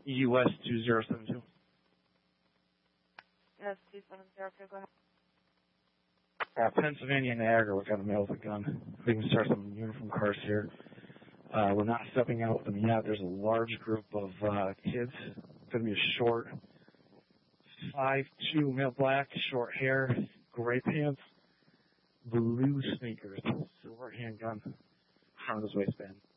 US 2072. Yes, 2702, go ahead. Pennsylvania, Niagara, we're going to mail the gun. We can start some uniform cars here. We're not stepping out with them yet. There's a large group of kids. It's going to be a short 5'2", male black, short hair, gray pants, blue sneakers, silver handgun, front of his waistband.